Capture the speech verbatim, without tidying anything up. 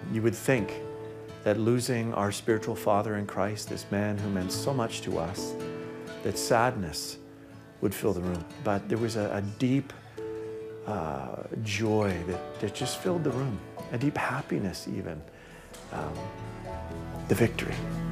You would think that losing our spiritual father in Christ, this man who meant so much to us, that sadness would fill the room. But there was a, a deep uh, joy that, that just filled the room, a deep happiness even, um, the victory.